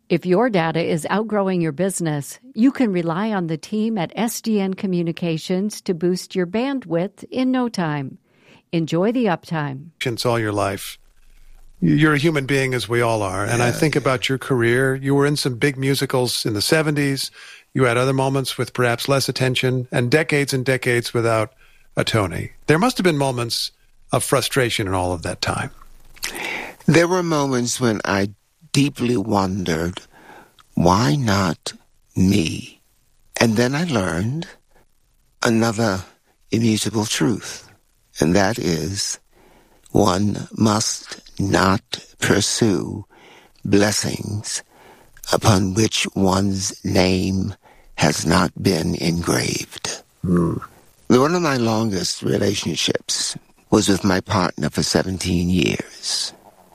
If your data is outgrowing your business, you can rely on the team at SDN Communications to boost your bandwidth in no time. Enjoy the uptime. Since all your life, you're a human being as we all are. And I think about your career. You were in some big musicals in the 70s. You had other moments with perhaps less attention and decades without a Tony. There must have been moments of frustration in all of that time. There were moments when I deeply wondered, why not me? And then I learned another immutable truth, and that is one must not pursue blessings upon which one's name has not been engraved. One of my longest relationships was with my partner for 17 years.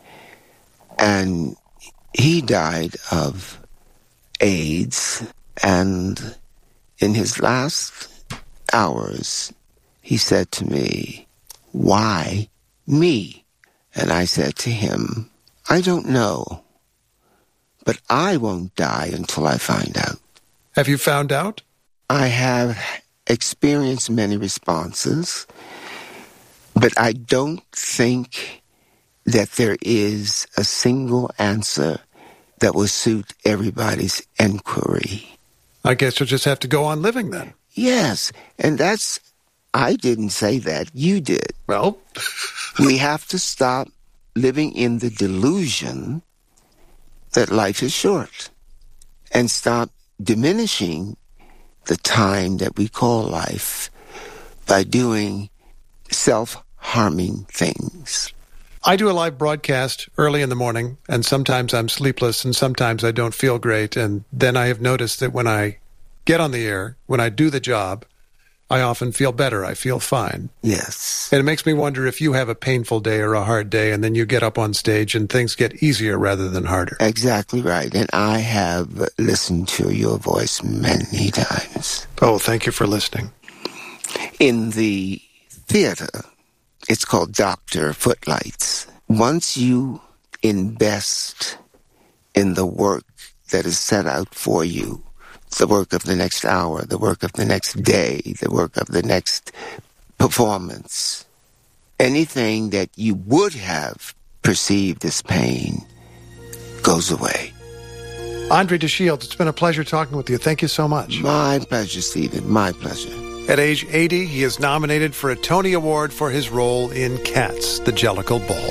And he died of AIDS, and in his last hours, he said to me, "Why me?" And I said to him, "I don't know, but I won't die until I find out." Have you found out? I have experienced many responses, but I don't think that there is a single answer that will suit everybody's inquiry. I guess you'll just have to go on living then. Yes, and I didn't say that, you did. Well, we have to stop living in the delusion that life is short and stop diminishing the time that we call life by doing self-harming things. I do a live broadcast early in the morning, and sometimes I'm sleepless, and sometimes I don't feel great. And then I have noticed that when I get on the air, when I do the job, I often feel better. I feel fine. Yes. And it makes me wonder if you have a painful day or a hard day, and then you get up on stage and things get easier rather than harder. Exactly right. And I have listened to your voice many times. Oh, thank you for listening. In the theater, it's called Dr. Footlights. Once you invest in the work that is set out for you, the work of the next hour, the work of the next day, the work of the next performance, anything that you would have perceived as pain goes away. Andre De Shields, it's been a pleasure talking with you. Thank you so much. My pleasure, Stephen. My pleasure. At age 80, he is nominated for a Tony Award for his role in Cats, the Jellicle Ball.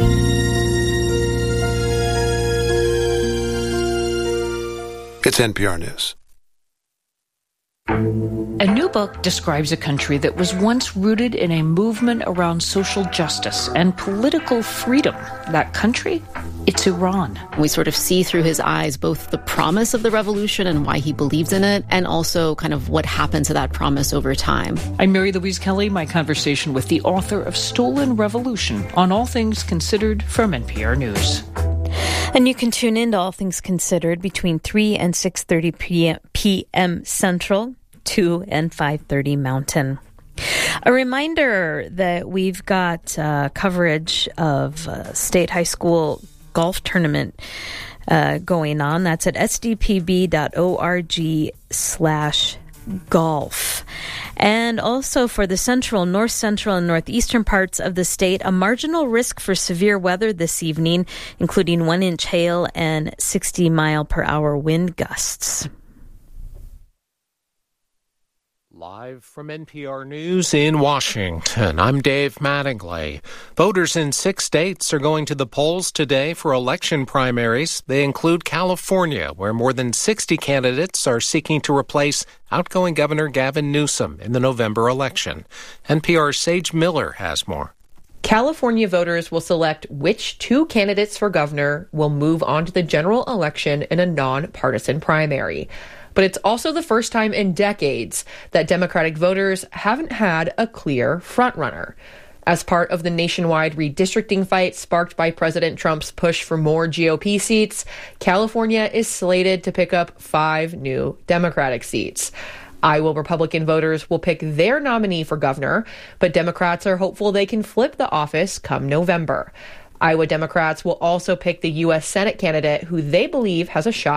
It's NPR News. A new book describes a country that was once rooted in a movement around social justice and political freedom. That country? It's Iran. We sort of see through his eyes both the promise of the revolution and why he believes in it, and also kind of what happened to that promise over time. I'm Mary Louise Kelly, my conversation with the author of Stolen Revolution on All Things Considered from NPR News. And you can tune in to All Things Considered between 3 and 6:30 p.m. Central, 2 and 5:30 Mountain. A reminder that we've got coverage of State High School golf tournament going on. That's at sdpb.org/golf. And also for the central, north central, and northeastern parts of the state, a marginal risk for severe weather this evening, including 1-inch hail and 60-mile-per-hour wind gusts. Live from NPR News in Washington, I'm Dave Mattingly. Voters in 6 states are going to the polls today for election primaries. They include California, where more than 60 candidates are seeking to replace outgoing Governor Gavin Newsom in the November election. NPR's Sage Miller has more. California voters will select which 2 candidates for governor will move on to the general election in a nonpartisan primary. But it's also the first time in decades that Democratic voters haven't had a clear frontrunner. As part of the nationwide redistricting fight sparked by President Trump's push for more GOP seats, California is slated to pick up 5 new Democratic seats. Iowa Republican voters will pick their nominee for governor, but Democrats are hopeful they can flip the office come November. Iowa Democrats will also pick the U.S. Senate candidate who they believe has a shot